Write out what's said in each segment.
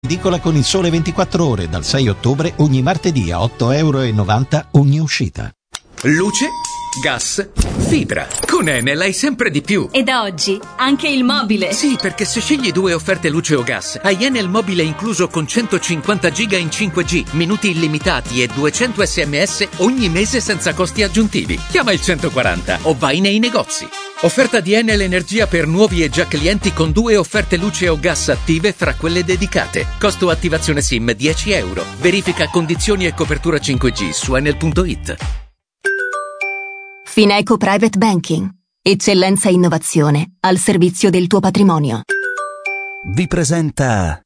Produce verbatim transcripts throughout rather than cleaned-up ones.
Edicola con il Sole ventiquattro Ore dal sei ottobre ogni martedì a otto euro e novanta ogni uscita. Luce, gas, fibra. Con Enel hai sempre di più. E da oggi anche il mobile. Sì, perché se scegli due offerte luce o gas, hai Enel mobile incluso con centocinquanta giga in cinque G, minuti illimitati e duecento sms ogni mese senza costi aggiuntivi. Chiama il centoquaranta o vai nei negozi. Offerta di Enel Energia per nuovi e già clienti con due offerte luce o gas attive fra quelle dedicate. Costo attivazione SIM dieci euro. Verifica condizioni e copertura cinque G su enel punto it. Fineco Private Banking. Eccellenza e innovazione al servizio del tuo patrimonio. Vi presenta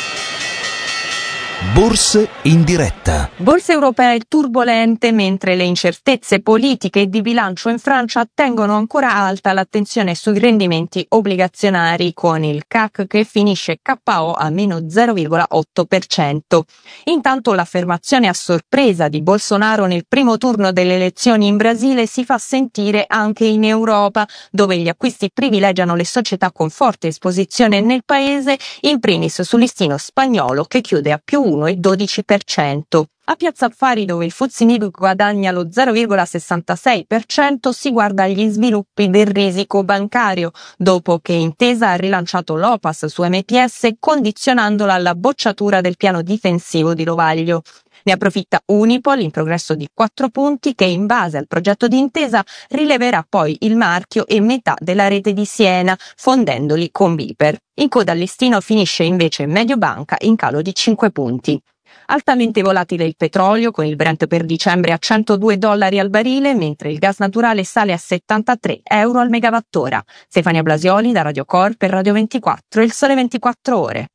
Borse in diretta. Borse europee turbolente mentre le incertezze politiche e di bilancio in Francia tengono ancora alta l'attenzione sui rendimenti obbligazionari con il C A C che finisce K O a meno zero virgola otto per cento. Intanto l'affermazione a sorpresa di Bolsonaro nel primo turno delle elezioni in Brasile si fa sentire anche in Europa, dove gli acquisti privilegiano le società con forte esposizione nel paese, in primis sul listino spagnolo che chiude a più uno virgola dodici per cento. A Piazza Affari, dove il F T S E Mib guadagna lo zero virgola sessantasei per cento, si guarda gli sviluppi del risico bancario, dopo che Intesa ha rilanciato l'O P A S su M P S condizionandola alla bocciatura del piano difensivo di Lovaglio. Ne approfitta Unipol in progresso di quattro punti che in base al progetto di Intesa rileverà poi il marchio e metà della rete di Siena, fondendoli con Biper. In coda al listino finisce invece Mediobanca in calo di cinque punti. Altamente volatile il petrolio con il Brent per dicembre a centodue dollari al barile, mentre il gas naturale sale a settantatré euro al megawattora. Stefania Blasioli da Radio Cor per Radio ventiquattro e il Sole ventiquattro Ore.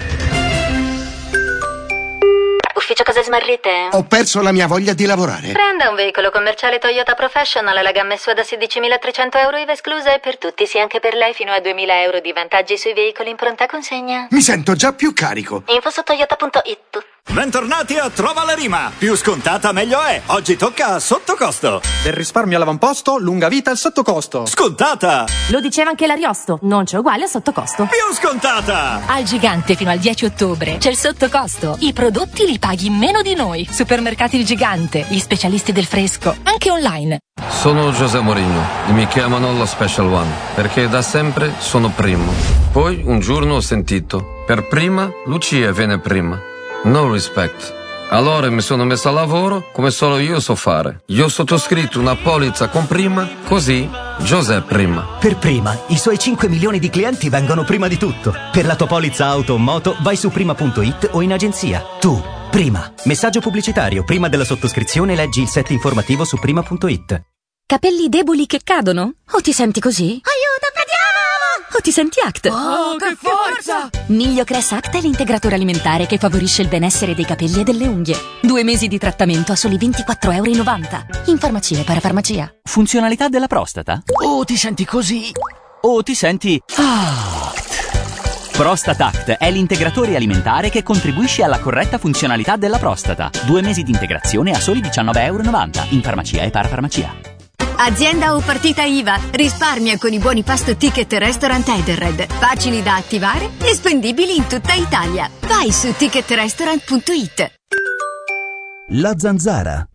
Ufficio cose smarrite? Ho perso la mia voglia di lavorare. Prenda un veicolo commerciale Toyota Professional, la gamma S U A da sedicimilatrecento euro I V A esclusa e per tutti, sì anche per lei, fino a duemila euro di vantaggi sui veicoli in pronta consegna. Mi sento già più carico. Info su toyota punto it. Bentornati a Trova la Rima. Più scontata meglio è. Oggi tocca a sottocosto. Del risparmio all'avamposto, lunga vita al sottocosto. Scontata. Lo diceva anche l'Ariosto, non c'è uguale a sottocosto. Più scontata. Al Gigante fino al dieci ottobre c'è il sottocosto. I prodotti li paghi meno di noi. Supermercati Il Gigante, gli specialisti del fresco, anche online. Sono José Mourinho e mi chiamano lo Special One perché da sempre sono primo. Poi un giorno ho sentito, per prima Lucia viene prima. No respect. Allora mi sono messo a lavoro come solo io so fare. Io ho sottoscritto una polizza con prima, così José prima. Per prima, i suoi cinque milioni di clienti vengono prima di tutto. Per la tua polizza auto o moto vai su prima punto it o in agenzia. Tu, prima. Messaggio pubblicitario. Prima della sottoscrizione leggi il set informativo su prima punto it. Capelli deboli che cadono? O ti senti così? Aiuto, cadiamo! O ti senti Act? Oh, che forza! Migliocress Act è l'integratore alimentare che favorisce il benessere dei capelli e delle unghie. Due mesi di trattamento a soli ventiquattro euro e novanta. In farmacia e parafarmacia. Funzionalità della prostata? O ti senti così? O ti senti Act? Prostate Act è l'integratore alimentare che contribuisce alla corretta funzionalità della prostata. Due mesi di integrazione a soli diciannove euro e novanta. In farmacia e parafarmacia. Azienda o partita I V A. Risparmia con i buoni pasto ticket restaurant Edenred. Facili da attivare e spendibili in tutta Italia. Vai su ticket restaurant punto it. La Zanzara.